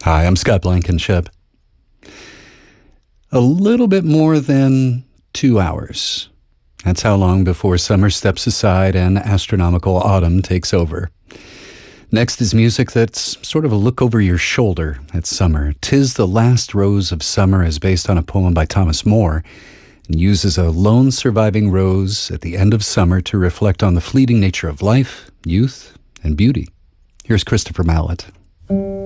Hi, I'm Scott Blankenship. A little bit more than 2 hours. That's how long before summer steps aside and astronomical autumn takes over. Next is music that's sort of a look over your shoulder at summer. "'Tis the Last Rose of Summer" is based on a poem by Thomas Moore and uses a lone surviving rose at the end of summer to reflect on the fleeting nature of life, youth, and beauty. Here's Christopher Mallet.